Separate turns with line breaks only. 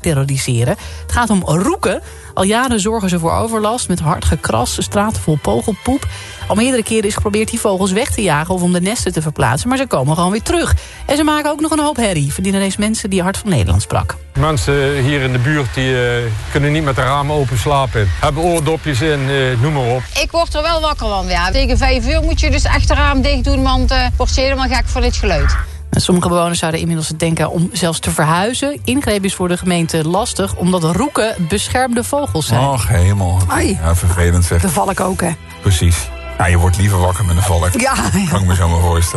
terroriseren. Het gaat om roeken. Al jaren zorgen ze voor overlast met hard gekras, straten vol pogelpoep. Al meerdere keren is geprobeerd die vogels weg te jagen of om de nesten te verplaatsen, maar ze komen gewoon weer terug. En ze maken ook nog een hoop herrie, verdienen deze mensen die Hart van Nederland sprak.
Mensen hier in de buurt die kunnen niet met de ramen open slapen. Hebben oordopjes in, noem maar op.
Ik word er wel wakker van, ja. Tegen 5 uur moet je dus echt de raam dicht doen, want word je helemaal gek van dit geluid.
Sommige bewoners zouden inmiddels denken om zelfs te verhuizen. Ingreep is voor de gemeente lastig, omdat roeken beschermde vogels zijn.
Och, helemaal. Ja, vervelend zeg.
De valk ook, hè?
Precies. Ja, je wordt liever wakker met een valk.
Ja.
Kan ik me zo maar voorstellen.